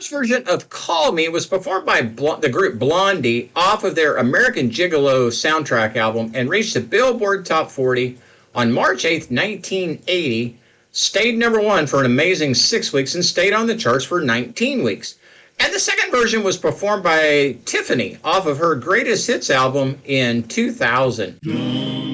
version of Call Me was performed by the group Blondie off of their American Gigolo soundtrack album and reached the Billboard Top 40 on March 8th, 1980, stayed number one for an amazing 6 weeks, and stayed on the charts for 19 weeks. And the second version was performed by Tiffany off of her Greatest Hits album in 2000.